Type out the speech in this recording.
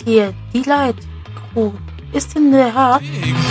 hier, die Light Crew ist in der Haag.